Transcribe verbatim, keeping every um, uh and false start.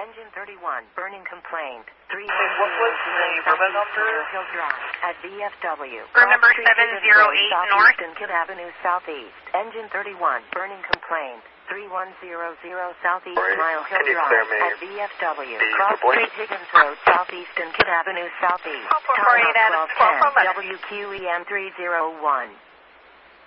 Engine thirty-one, burning complaint. three one Wait, what was the room number? Hill Drive at V F W. Room number seven oh eight North. And Kid Avenue Southeast. Engine thirty-one, burning complaint. three one zero zero Southeast Mile Hill Drive at V F W. Cross Street Higgins Road Southeast and Kid Avenue Southeast. four four eight twelve ten W Q E M three oh one.